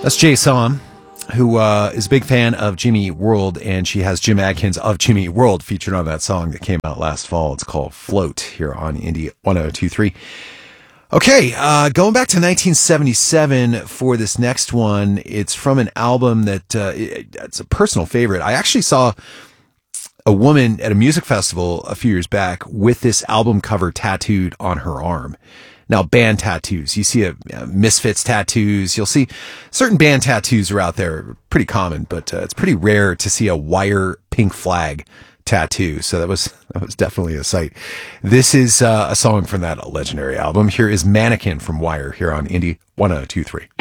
That's Jay Som, who is a big fan of Jimmy Eat World, and she has Jim Adkins of Jimmy Eat World featured on that song that came out last fall. It's called Float here on Indie 1023. Okay, going back to 1977 for this next one. It's from an album that it's a personal favorite. I actually saw a woman at a music festival a few years back with this album cover tattooed on her arm. Now, band tattoos, you see Misfits tattoos, you'll see certain band tattoos are out there, pretty common, but it's pretty rare to see a Wire pink flag tattoo. So that was definitely a sight. This is a song from that legendary album. Here is Mannequin from Wire here on Indie 1023.